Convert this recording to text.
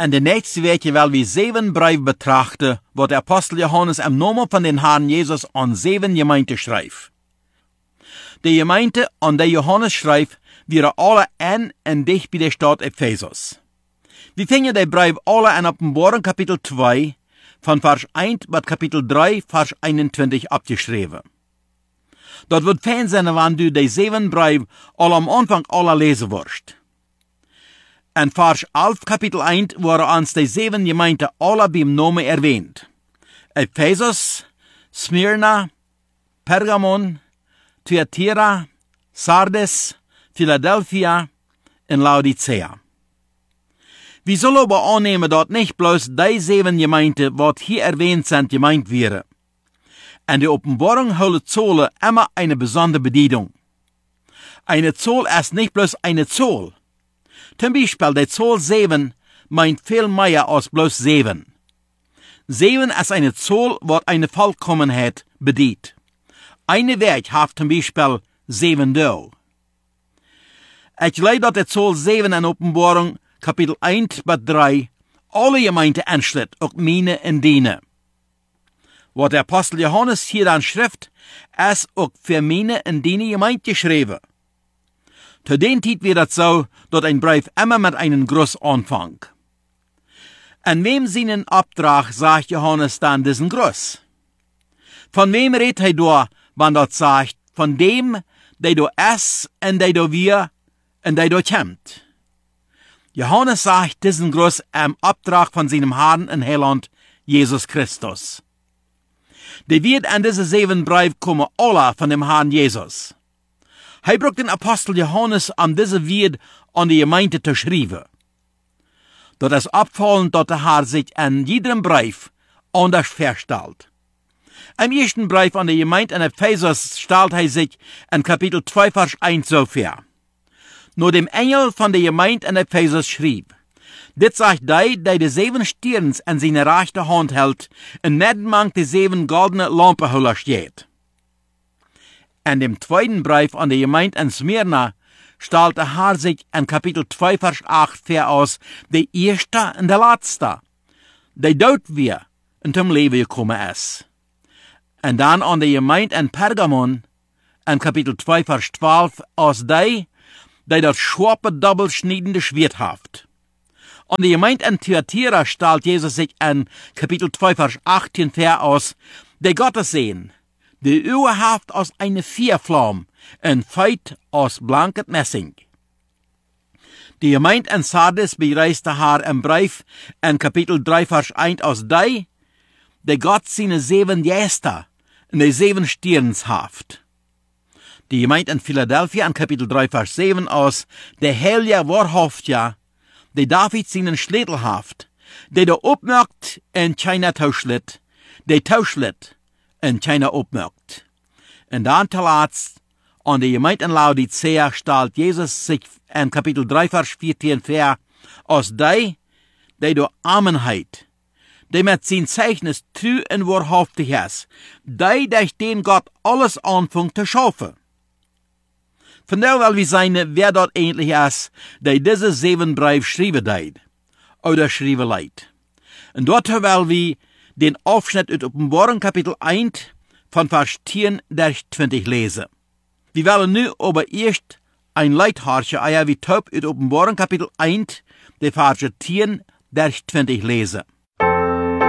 En de nächste Woche will wir 7 Briefe betrachten, wo der Apostel Johannes im Namen von den Herrn Jesus an 7 Gemeinden schreibt. Die Gemeinde, an der Johannes schreibt, wären alle en dicht bei der Stadt Ephesus. Wir finden die Briefe alle in Offenbarung Kapitel 2, von Vers 1 bis Kapitel 3, Vers 21 abgeschrieben. Dort wird fein sein, wenn du die 7 Briefe alle am Anfang alle lesen wirst. In Vers 11, Kapitel 1, worden uns die 7 Gemeinden alle beim Namen erwähnt. Ephesus, Smyrna, Pergamon, Thyatira, Sardes, Philadelphia und Laodicea. Wir sollen aber annehmen, dass nicht bloß die 7 Gemeinden, was hier erwähnt sind, gemeint wären. Und die Offenbarung holt Zolle immer eine besondere Bedeutung. Eine Zoll ist nicht bloß eine Zoll. Zum Beispiel, die Zahl 7 meint viel mehr als bloß 7. 7 ist eine Zahl, was eine Vollkommenheit bedeutet. Eine Werk hat zum Beispiel 7 Tage. Ich leide, dass die Zahl 7 in Offenbarung, Kapitel 1 bis 3, alle Gemeinden anschlitt, auch meine und deine. Was der Apostel Johannes hier dann schrift, ist auch für meine und deine Gemeinde geschrieben. Zu den Zeit wird es so, dass ein Brief immer mit einem Gruß anfängt. An wem seinen Auftrag sagt Johannes dann diesen Gruß? Von wem redet er da, wenn dort sagt, von dem, der da ist, und der da wir, und der da kommt? Johannes sagt diesen Gruß im Auftrag von seinem Herrn und Heiland, Jesus Christus. Die wird an diese 7 Briefe kommen, alle von dem Herrn Jesus. Er braucht den Apostel Johannes, diese Wort an die Gemeinde zu schreiben. Dort ist abfallend, dass der Herr sich in jedem Brief anders verstellt. Im ersten Brief an die Gemeinde in Ephesus stellt er sich in Kapitel 2, Vers 1 so vor. Nur dem Engel von der Gemeinde in Ephesus schrieb, dit sagt die 7 Stirns in seine rechte Hand hält, und nebenmank die 7 goldene Lampenhüller steht. In dem zweiten Brief an die Gemeinde in Smyrna stellt der Herr sich in Kapitel 2, Vers 8 aus, der erste und der letzte, der dort wir und zum Leben gekommen ist. Und dann an die Gemeinde in Pergamon, in Kapitel 2, Vers 12, aus der das scharfe, doppelschneidende Schwert haft. An die Gemeinde in Thyatira stellt Jesus sich in Kapitel 2, Vers 18 aus, der Gottes sehen, die Uhr haft aus eine Feuerflamme, und Feit aus blanket Messing. Die Gemeinde in Sardes bereist der Herr im Brief in Kapitel 3, Vers 1 aus der Gott seine 7 Gäste und die 7 Stirns haft. Die Gemeinde in Philadelphia in Kapitel 3, Vers 7 aus der Heilige Wahrhaftige, der David seinen Schlädel haft, der da opmerkt und keiner tauschlet, der tauschlet und keiner opmerkt. Und dann zuletzt an die Gemeinde in Laodicea stellt Jesus sich in Kapitel 3, Vers 14 vor, aus der da Armenheit, der mit sein Zeichnis treu und wahrhaftig ist, der durch den Gott alles anfängt zu schaffen. Von daher will wir sehen, wer dort ähnlich ist, der diese 7 Briefe schreiben deed, oder schreiben leid. Und dort will wir den Aufschnitt aus Offenbarung Kapitel 1 von Vers 10 durch 20 lesen. Wir wollen nu aber erst ein Leitharsche wie Taub aus Offenbarung Kapitel 1, die Verse 10 durch 20 lesen.